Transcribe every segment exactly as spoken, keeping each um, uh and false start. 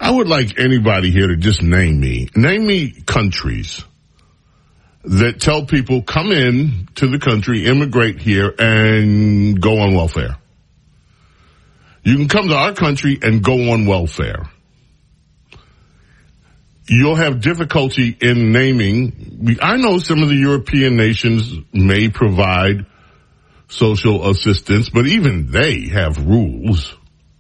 I would like anybody here to just name me. Name me countries that tell people come in to the country, immigrate here, and go on welfare. You can come to our country and go on welfare. You'll have difficulty in naming. I know some of the European nations may provide social assistance, but even they have rules.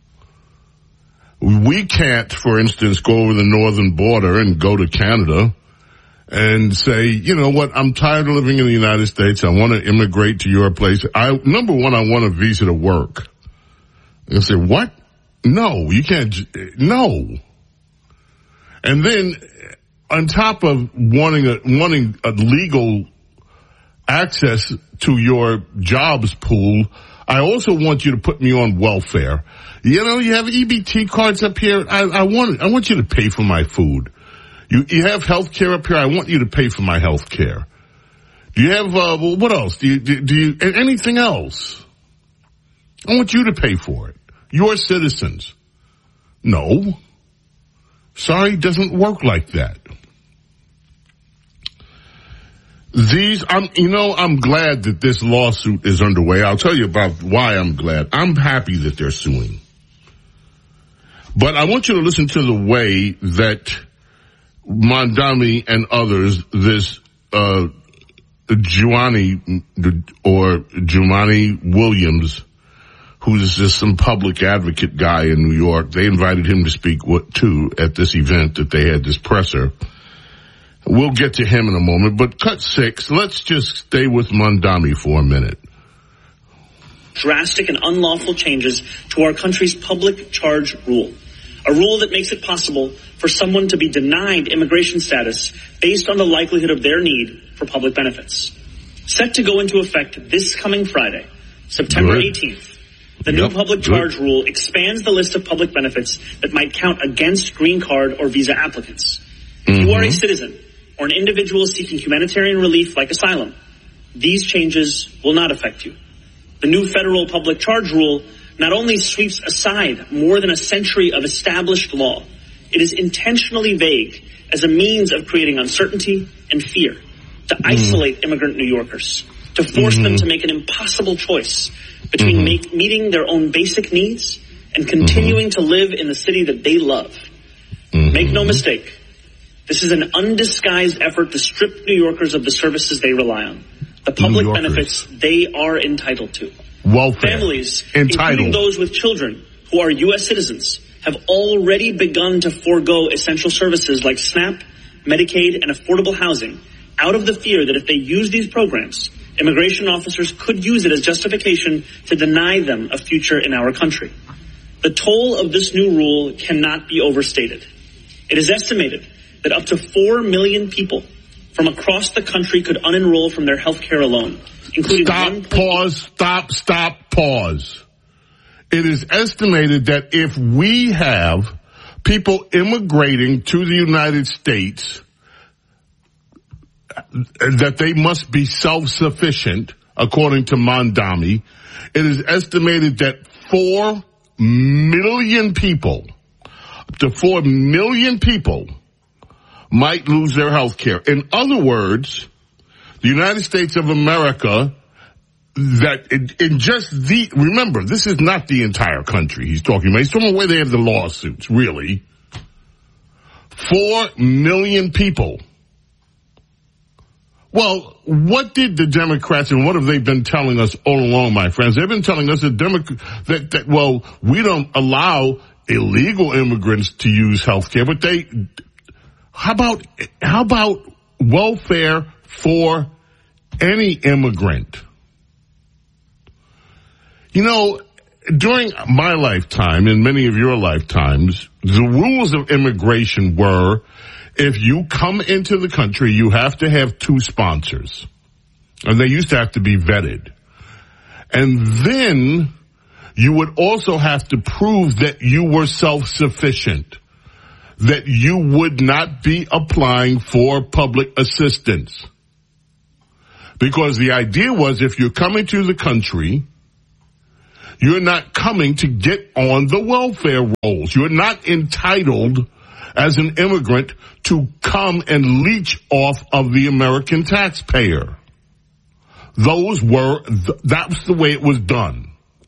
We can't, for instance, go over the northern border and go to Canada and say, you know what, I'm tired of living in the United States. I want to immigrate to your place. I, number one, I want a visa to work. They'll say, what? No, you can't. No. And then on top of wanting a, wanting a legal access to your jobs pool, I also want you to put me on welfare. You know, you have E B T cards up here. I, I want, I want you to pay for my food. You, you have health care up here. I want you to pay for my health care. Do you have, uh, well, what else? Do you, do, do you, anything else? I want you to pay for it. You're citizens. No. Sorry, doesn't work like that. These, I'm, you know, I'm glad that this lawsuit is underway. I'll tell you about why I'm glad. I'm happy that they're suing. But I want you to listen to the way that Mondami and others, this, uh, Juani, or Jumaane Williams, who's just some public advocate guy in New York, they invited him to speak too at this event that they had, this presser. We'll get to him in a moment, but cut six, let's just stay with Mondami for a minute. Drastic and unlawful changes to our country's public charge rule. A rule that makes it possible for someone to be denied immigration status based on the likelihood of their need for public benefits. Set to go into effect this coming Friday, September eighteenth. The yep. new public charge Good. rule expands the list of public benefits that might count against green card or visa applicants. If mm-hmm. you are a citizen or an individual seeking humanitarian relief like asylum, these changes will not affect you. The new federal public charge rule not only sweeps aside more than a century of established law, it is intentionally vague as a means of creating uncertainty and fear, to mm-hmm. isolate immigrant New Yorkers, to force mm-hmm. them to make an impossible choice between mm-hmm. make, meeting their own basic needs and continuing mm-hmm. to live in the city that they love. Mm-hmm. Make no mistake, this is an undisguised effort to strip New Yorkers of the services they rely on, the public benefits they are entitled to. Welfare. Families, entitled. including those with children who are U S citizens, have already begun to forego essential services like SNAP, Medicaid, and affordable housing out of the fear that if they use these programs, immigration officers could use it as justification to deny them a future in our country. The toll of this new rule cannot be overstated. It is estimated that up to four million people from across the country could unenroll from their health care alone, including Stop, one... pause, stop, stop, pause. It is estimated that if we have people immigrating to the United States, that they must be self-sufficient, according to Mondami, it is estimated that four million people, to four million people might lose their health care. In other words, the United States of America, that in, in just the, remember, this is not the entire country he's talking about. He's talking about where they have the lawsuits, really. Four million people. Well, what did the Democrats and what have they been telling us all along, my friends? They've been telling us that, Demo- that, that well, we don't allow illegal immigrants to use health care, but they, how about, how about welfare for any immigrant? You know, during my lifetime and many of your lifetimes, the rules of immigration were, if you come into the country, you have to have two sponsors. And they used to have to be vetted. And then you would also have to prove that you were self-sufficient, that you would not be applying for public assistance. Because the idea was, if you're coming to the country, you're not coming to get on the welfare rolls. You're not entitled as an immigrant to come and leech off of the American taxpayer. Those were, th- that was the way it was done.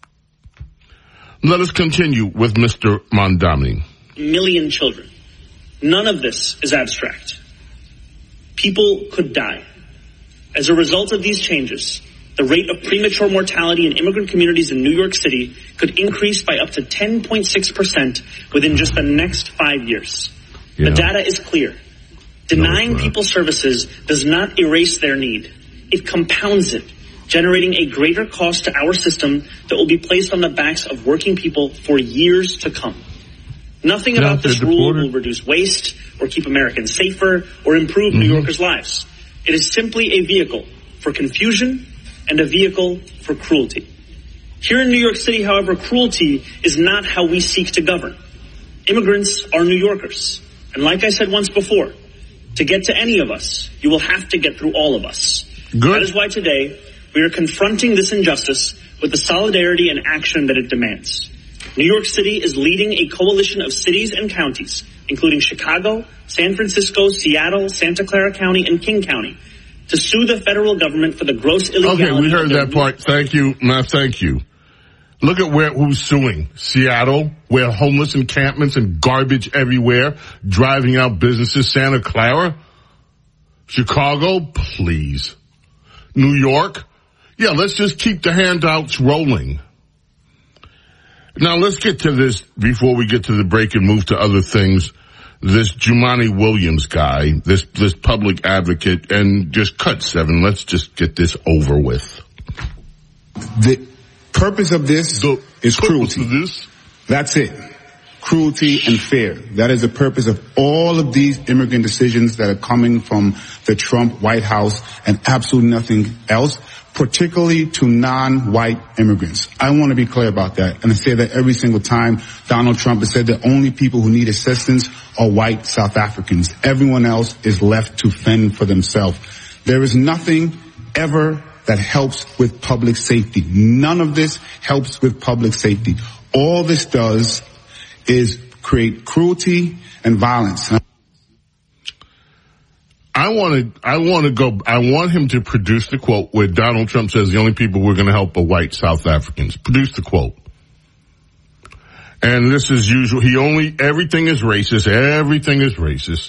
Let us continue with Mister Mamdani. Million children. None of this is abstract. People could die. As a result of these changes, the rate of premature mortality in immigrant communities in New York City could increase by up to ten point six percent within just the next five years. Yeah. The data is clear. Denying no, people services does not erase their need. It compounds it, generating a greater cost to our system that will be placed on the backs of working people for years to come. Nothing about this rule will reduce waste or keep Americans safer or improve mm-hmm. New Yorkers' lives. It is simply a vehicle for confusion and a vehicle for cruelty. Here in New York City, however, cruelty is not how we seek to govern. Immigrants are New Yorkers. And like I said once before, to get to any of us, you will have to get through all of us. Good. That is why today we are confronting this injustice with the solidarity and action that it demands. New York City is leading a coalition of cities and counties, including Chicago, San Francisco, Seattle, Santa Clara County, and King County, to sue the federal government for the gross illegality. Okay, we heard that part. Thank you. Now, thank you. Look at where who's suing. Seattle, where homeless encampments and garbage everywhere, driving out businesses. Santa Clara. Chicago, please. New York. Yeah, let's just keep the handouts rolling. Now, let's get to this before we get to the break and move to other things. This Jumaane Williams guy, this this public advocate, and just cut seven. Let's just get this over with. The purpose of this the is cruelty. Of this? That's it. Cruelty and fear. That is the purpose of all of these immigrant decisions that are coming from the Trump White House and absolutely nothing else, particularly to non-white immigrants. I want to be clear about that. And I say that every single time. Donald Trump has said the only people who need assistance are white South Africans. Everyone else is left to fend for themselves. There is nothing ever that helps with public safety. None of this helps with public safety. All this does is create cruelty and violence. I want to, I want to go, I want him to produce the quote where Donald Trump says the only people we're going to help are white South Africans. Produce the quote. And this is usual. He only, everything is racist. Everything is racist.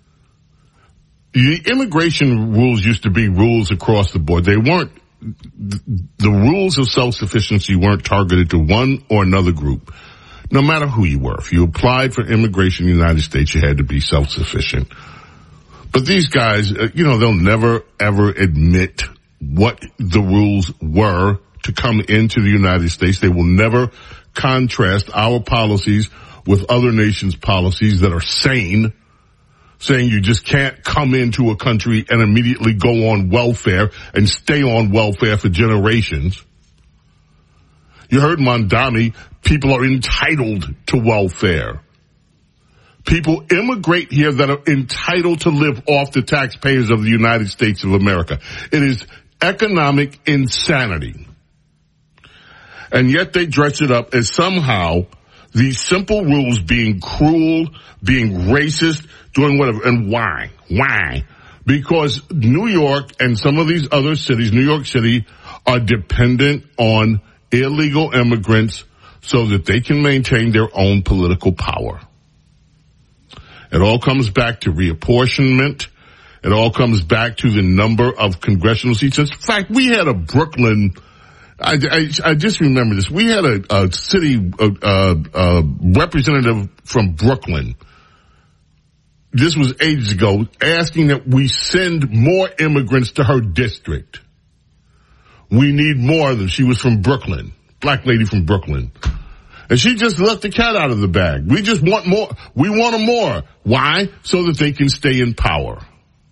The immigration rules used to be rules across the board. They weren't, the rules of self-sufficiency weren't targeted to one or another group. No matter who you were. If you applied for immigration in the United States, you had to be self-sufficient. But these guys, uh, you know, they'll never, ever admit what the rules were to come into the United States. They will never contrast our policies with other nations' policies that are sane, saying you just can't come into a country and immediately go on welfare and stay on welfare for generations. You heard Mamdani, people are entitled to welfare. People immigrate here that are entitled to live off the taxpayers of the United States of America. It is economic insanity. And yet they dress it up as somehow these simple rules being cruel, being racist, doing whatever. And why? Why? Because New York and some of these other cities, New York City, are dependent on illegal immigrants so that they can maintain their own political power. It all comes back to reapportionment. It all comes back to the number of congressional seats. In fact, we had a Brooklyn, I, I, I just remember this. We had a, a city uh, uh, representative from Brooklyn. This was ages ago, asking that we send more immigrants to her district. We need more of them. She was from Brooklyn, black lady from Brooklyn. And she just let the cat out of the bag. We just want more. We want them more. Why? So that they can stay in power.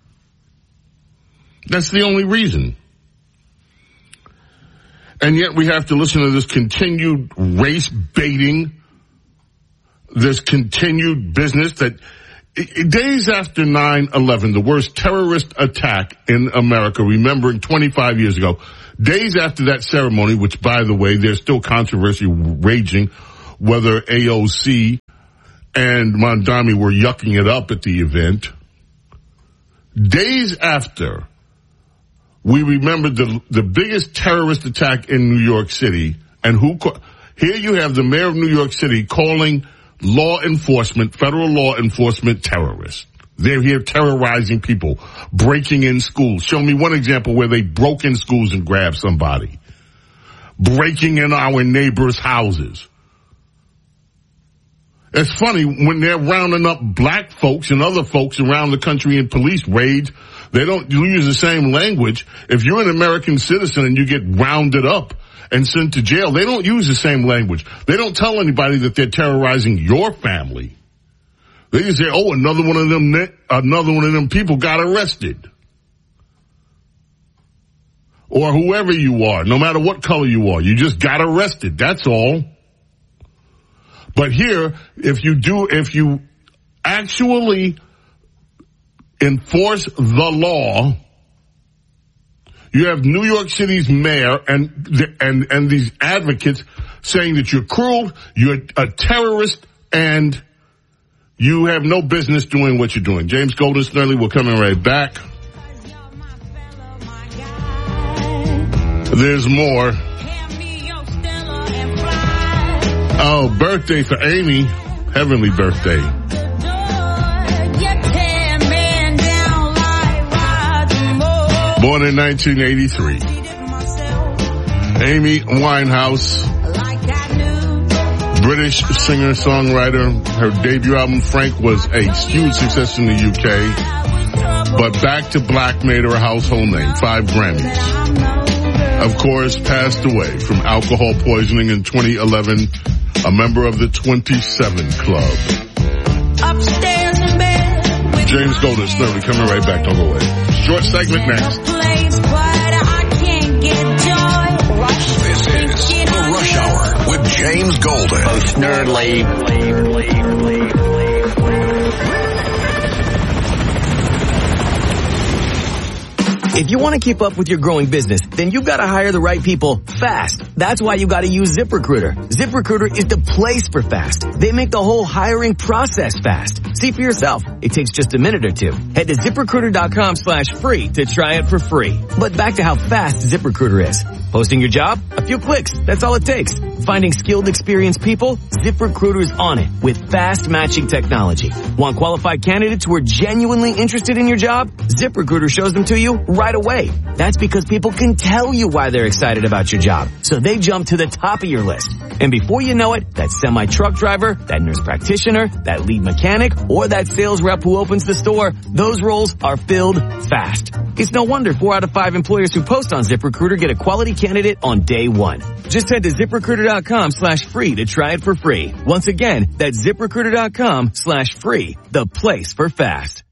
That's the only reason. And yet we have to listen to this continued race baiting, this continued business that days after nine eleven, the worst terrorist attack in America, remembering twenty-five years ago, days after that ceremony, which, by the way, there's still controversy raging whether A O C and Mondami were yucking it up at the event. Days after, we remembered the the biggest terrorist attack in New York City, and who here you have the mayor of New York City calling law enforcement, federal law enforcement, terrorists. They're here terrorizing people, breaking in schools. Show me one example where they broke in schools and grabbed somebody. Breaking in our neighbors' houses. It's funny, when they're rounding up black folks and other folks around the country in police raids, they don't use the same language. If you're an American citizen and you get rounded up and sent to jail, they don't use the same language. They don't tell anybody that they're terrorizing your family. They just say, oh, another one of them, another one of them people got arrested. Or whoever you are, no matter what color you are, you just got arrested. That's all. But here, if you do, if you actually enforce the law, you have New York City's mayor and, and, and these advocates saying that you're cruel, you're a terrorist, and you have no business doing what you're doing. James Golden, Snerdley, we're coming right back. There's more. Oh, birthday for Amy. Heavenly birthday. Born in nineteen eighty-three. Amy Winehouse. British singer-songwriter. Her debut album, Frank, was a huge success in the U K. But Back to Black made her a household name. Five Grammys. Of course, passed away from alcohol poisoning in twenty eleven. A member of the twenty-seven Club. Upstairs in bed. James Golden, Snerdley, coming right back. Don't go away. Short segment next. This is The Rush Hour with James Golden. Oh, Snerdley. If you want to keep up with your growing business, then you've got to hire the right people fast. That's why you got to use ZipRecruiter. ZipRecruiter is the place for fast. They make the whole hiring process fast. See for yourself. It takes just a minute or two. Head to ZipRecruiter.com slash free to try it for free. But back to how fast ZipRecruiter is. Posting your job? A few clicks. That's all it takes. Finding skilled, experienced people? ZipRecruiter's on it with fast matching technology. Want qualified candidates who are genuinely interested in your job? ZipRecruiter shows them to you right away. That's because people can tell you why they're excited about your job. So they jump to the top of your list. And before you know it, that semi-truck driver, that nurse practitioner, that lead mechanic, or that sales rep who opens the store, those roles are filled fast. It's no wonder four out of five employers who post on ZipRecruiter get a quality candidate on day one. Just head to ZipRecruiter.com slash free to try it for free. Once again, that's ZipRecruiter.com slash free, the place for fast.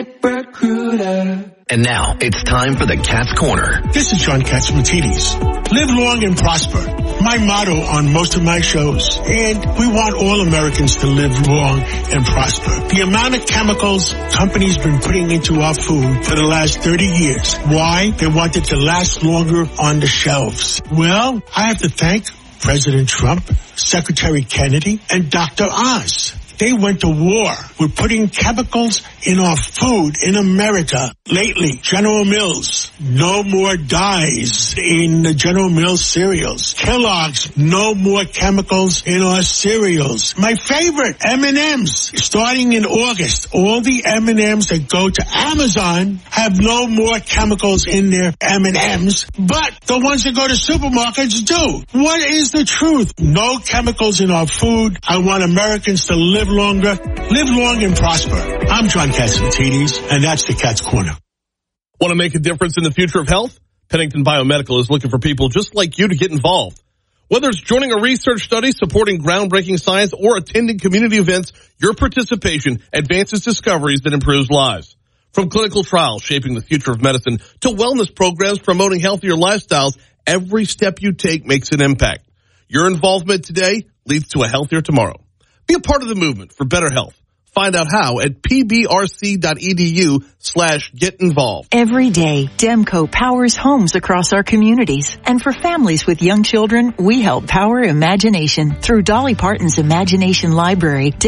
ZipRecruiter. And now it's time for the Cat's Corner. This is John Catsimatidis. Live long and prosper. My motto on most of my shows. And we want all Americans to live long and prosper. The amount of chemicals companies been putting into our food for the last thirty years. Why? They want it to last longer on the shelves. Well, I have to thank President Trump, Secretary Kennedy, and Doctor Oz. They went to war with putting chemicals in our food in America. Lately, General Mills, no more dyes in the General Mills cereals. Kellogg's, no more chemicals in our cereals. My favorite, M and M's. Starting in August, all the M and M's that go to Amazon have no more chemicals in their M and M's, but the ones that go to supermarkets do. What is the truth? No chemicals in our food. I want Americans to live longer, live long and prosper. I'm John Catsimatidis, and that's the Cat's Corner. Want to make a difference in the future of health? Pennington Biomedical is looking for people just like you to get involved. Whether it's joining a research study, supporting groundbreaking science, or attending community events, your participation advances discoveries that improves lives. From clinical trials shaping the future of medicine to wellness programs promoting healthier lifestyles, every step you take makes an impact. Your involvement today leads to a healthier tomorrow. Be a part of the movement for better health. Find out how at pbrc.edu slash get involved. Every day, Demco powers homes across our communities. And for families with young children, we help power imagination. Through Dolly Parton's Imagination Library,